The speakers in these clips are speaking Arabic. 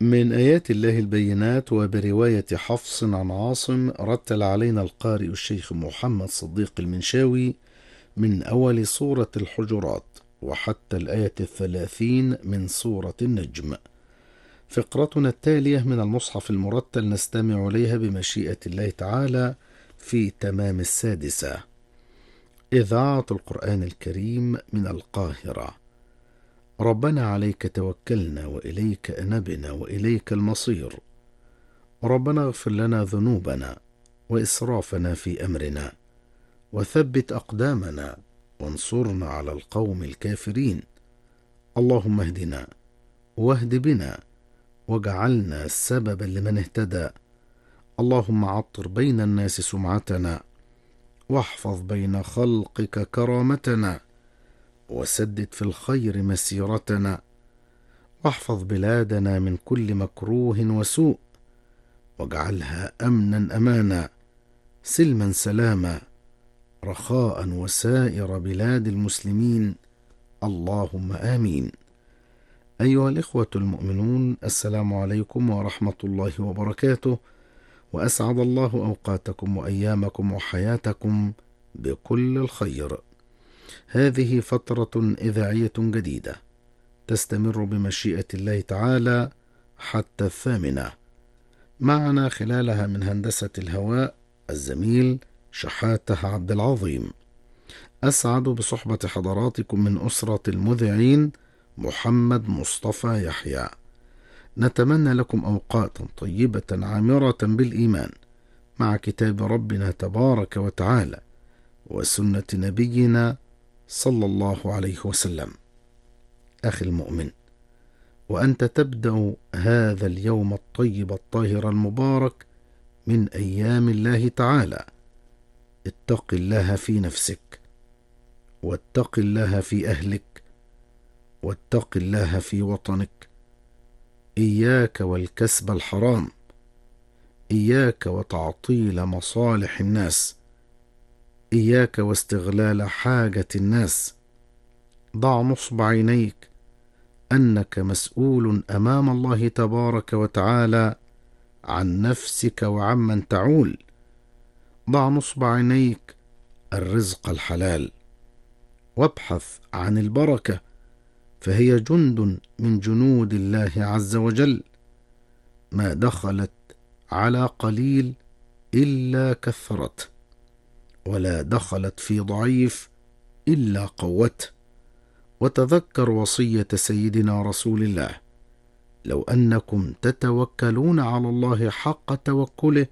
من آيات الله البينات. وبرواية حفص عن عاصم رتل علينا القارئ الشيخ محمد صديق المنشاوي من أول سورة الحجرات وحتى الآية 30 من سورة النجم. فقرتنا التالية من المصحف المرتل نستمع إليها بمشيئة الله تعالى في تمام 6. إذاعة القرآن الكريم من القاهرة. ربنا عليك توكلنا وإليك أنبنا وإليك المصير. ربنا اغفر لنا ذنوبنا وإسرافنا في أمرنا وثبت أقدامنا وانصرنا على القوم الكافرين. اللهم اهدنا واهد بنا واجعلنا سببا لمن اهتدى. اللهم عطر بين الناس سمعتنا واحفظ بين خلقك كرامتنا وسدد في الخير مسيرتنا واحفظ بلادنا من كل مكروه وسوء واجعلها أمنا أمانا سلما سلاما رخاء وسائر بلاد المسلمين. اللهم آمين. أيها الإخوة المؤمنون، السلام عليكم ورحمة الله وبركاته، وأسعد الله أوقاتكم وأيامكم وحياتكم بكل الخير. هذه فترة إذاعية جديدة تستمر بمشيئة الله تعالى حتى 8. معنا خلالها من هندسة الهواء الزميل شحاتة عبد العظيم. أسعد بصحبة حضراتكم من أسرة المذيعين محمد مصطفى يحيى. نتمنى لكم أوقاتا طيبة عامرة بالإيمان مع كتاب ربنا تبارك وتعالى وسنة نبينا صلى الله عليه وسلم. أخي المؤمن، وأنت تبدأ هذا اليوم الطيب الطاهر المبارك من أيام الله تعالى، اتق الله في نفسك، واتق الله في أهلك، واتق الله في وطنك. إياك والكسب الحرام، إياك وتعطيل مصالح الناس، إياك واستغلال حاجة الناس. ضع نصب عينيك أنك مسؤول أمام الله تبارك وتعالى عن نفسك وعمن تعول. ضع نصب عينيك الرزق الحلال، وابحث عن البركة، فهي جند من جنود الله عز وجل. ما دخلت على قليل إلا كثرته، ولا دخلت في ضعيف إلا قوته. وتذكر وصية سيدنا رسول الله: لو أنكم تتوكلون على الله حق توكله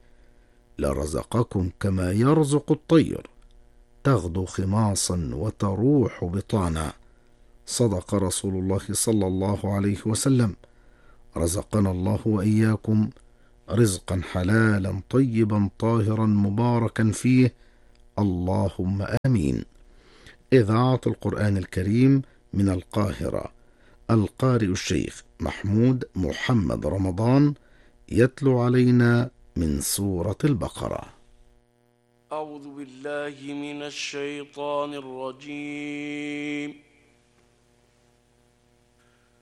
لرزقكم كما يرزق الطير تغدو خماصا وتروح بطانا. صدق رسول الله صلى الله عليه وسلم. رزقنا الله وإياكم رزقا حلالا طيبا طاهرا مباركا فيه، اللهم آمين. إذاعة القرآن الكريم من القاهرة. القارئ الشيخ محمود محمد رمضان يتلو علينا من سورة البقرة. أعوذ بالله من الشيطان الرجيم.